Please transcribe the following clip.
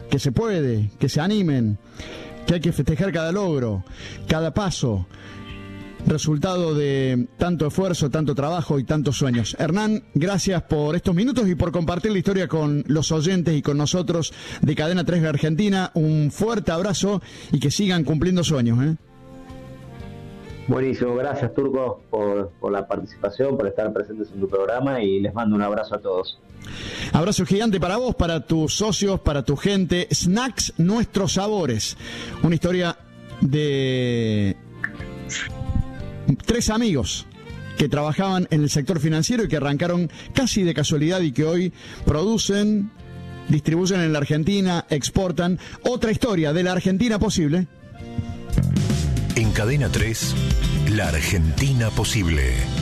que se puede, que se animen, que hay que festejar cada logro, cada paso, resultado de tanto esfuerzo, tanto trabajo y tantos sueños. Hernán, gracias por estos minutos y por compartir la historia con los oyentes y con nosotros de Cadena 3 de Argentina. Un fuerte abrazo y que sigan cumpliendo sueños, ¿eh? Buenísimo, gracias Turco por la participación, por estar presentes en tu programa y les mando un abrazo a todos. Abrazo gigante para vos, para tus socios, para tu gente. Snacks Nuestros Sabores, una historia de 3 amigos que trabajaban en el sector financiero y que arrancaron casi de casualidad y que hoy producen, distribuyen en la Argentina, exportan. Otra historia de la Argentina posible. En Cadena 3, la Argentina posible.